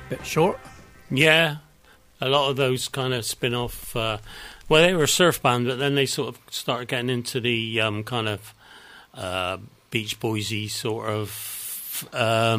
bit short. Yeah, a lot of those kind of spin-off. Well, they were a surf band, but then they sort of started getting into the kind of Beach Boysy sort of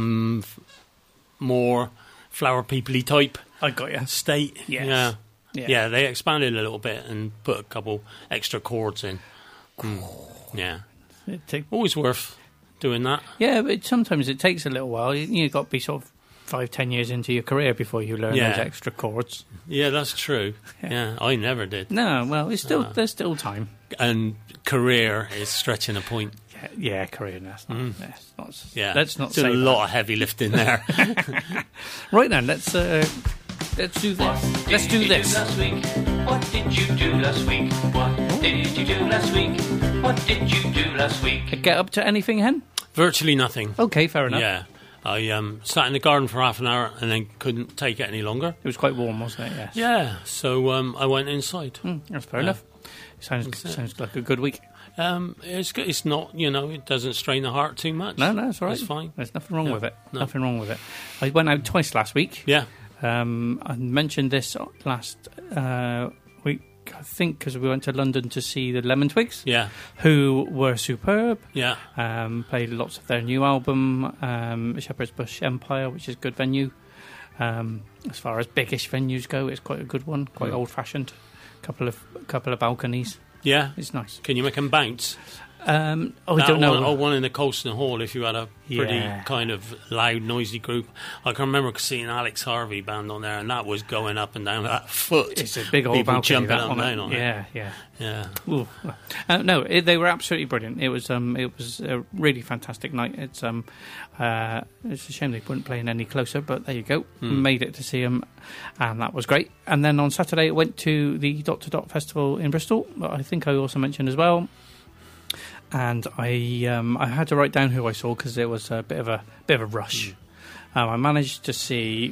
more Flower People-y type. I got you. State. Yes. Yeah, they expanded a little bit and put a couple extra chords in. Yeah. Always worth doing that. Yeah, but sometimes it takes a little while. You've got to be sort of 5-10 years into your career before you learn those extra chords. Yeah, that's true. Yeah, I never did. No, well, it's still there's still time. And career is stretching a point. Yeah, career. That's not. Yeah, let's not say a lot of heavy lifting there. Right then, let's do this. Let's do this. What did you do last week? What did you do last week? What did you do last week? Get up to anything, Hen? Virtually nothing. Okay, fair enough. Yeah. I sat in the garden for half an hour and then couldn't take it any longer. It was quite warm, wasn't it? Yes. Yeah, so I went inside. That's fair enough. Sounds like a good week. It's good. It's not, it doesn't strain the heart too much. No, it's all right. It's fine. There's nothing wrong with it. No. Nothing wrong with it. I went out twice last week. Yeah. I mentioned this last week, I think, because we went to London to see the Lemon Twigs. Yeah. Who were superb. Yeah. Played lots of their new album, Shepherd's Bush Empire, which is a good venue. As far as biggish venues go, it's quite a good one. Quite old-fashioned. Couple of balconies. Yeah. It's nice. Can you make them bounce? I don't know. One in the Colston Hall, if you had a pretty kind of loud, noisy group. I can remember seeing Alex Harvey band on there, and that was going up and down that foot. It's a big old people balcony. Jumping up and down on it. Yeah. No, they were absolutely brilliant. It was a really fantastic night. It's a shame they weren't playing any closer, but there you go. Made it to see them, and that was great. And then on Saturday, I went to the Dot to Dot Festival in Bristol. I think I also mentioned as well. And I had to write down who I saw because there was a bit of a rush. I managed to see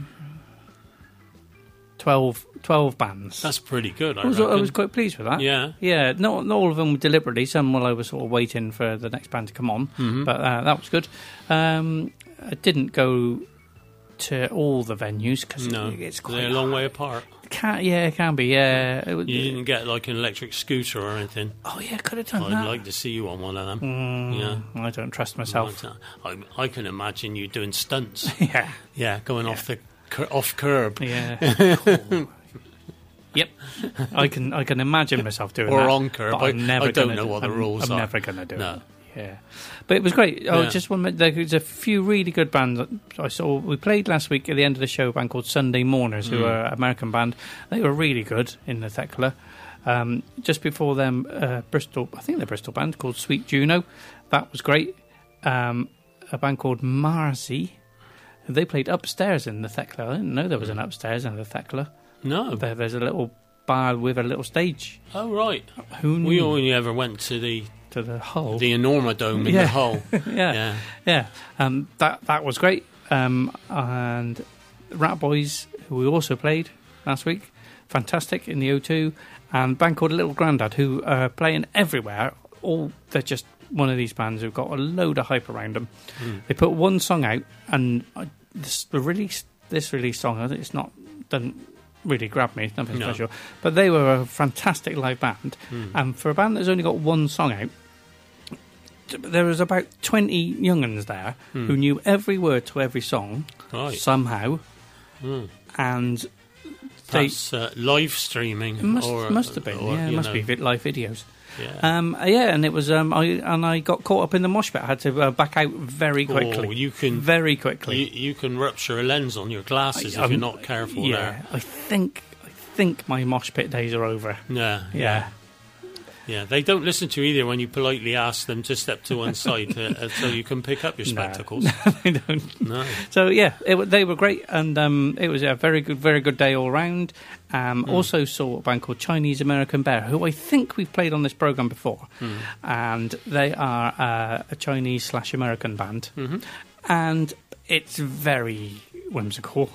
12 bands. That's pretty good. I was quite pleased with that. Yeah. Not all of them deliberately. Some while I was sort of waiting for the next band to come on, but that was good. I didn't go to all the venues because it's quite they're a long way apart. It can be. Yeah. You didn't get like an electric scooter or anything. Oh yeah, could have done that. I'd like to see you on one of them. Yeah, I don't trust myself. I can imagine you doing stunts. Yeah, going off curb. Yeah. Yep, I can imagine myself doing or that. on curb. I don't know what the rules are. I'm never going to do no. it. Yeah, but it was great. There's a few really good bands that I saw. We played last week at the end of the show a band called Sunday Mourners, who are an American band. They were really good in the Thekla. Just before them, Bristol, I think they're Bristol band called Sweet Juno. That was great. A band called Marzi. They played upstairs in the Thekla. I didn't know there was an upstairs in the Thekla. No, there's a little bar with a little stage. Oh right. Who knew? We only ever went to the Hull, the Enorma Dome in the Hull. yeah. That was great. And Rat Boys, who we also played last week, fantastic in the O2, and a band called Little Grandad, who are playing everywhere. They're just one of these bands who've got a load of hype around them. They put one song out, and this release song, doesn't really grabbed me. It's nothing special, but they were a fantastic live band. And for a band that's only got one song out, there was about 20 young'uns there who knew every word to every song somehow, and that's live streaming. Must have been, it must be live videos. Yeah. And it was. I got caught up in the mosh pit. I had to back out very quickly. Very quickly. You can rupture a lens on your glasses if you're not careful. There. I think my mosh pit days are over. Yeah, they don't listen to you either when you politely ask them to step to one side so you can pick up your spectacles. No, they don't. No. So they were great, and it was a very good day all round. Also saw a band called Chinese American Bear, who I think we've played on this programme before, and they are a Chinese/American band, and it's very whimsical.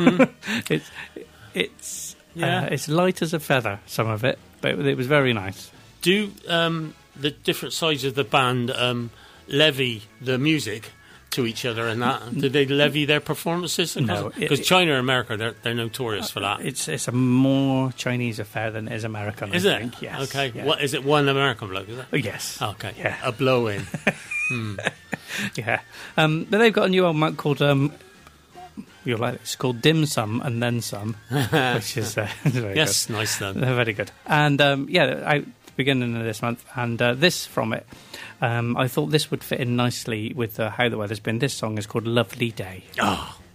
It's light as a feather, some of it, but it was very nice. Do the different sides of the band levy the music? to each other and that? Did they levy their performances? No, Because China and America, they're notorious for that. It's a more Chinese affair than it is American. Is I it? think. Yes. Okay. Yeah. What is it? One American bloke, is it? Oh, yes. Okay. Yeah. A blow in. Yeah. But they've got a new album out called you'll like it. It's called Dim Sum and Then Some, which is very Yes, good. nice then. They're very good. And out the beginning of this month, and this from it. I thought this would fit in nicely with how the weather's been. This song is called Lovely Day. Oh.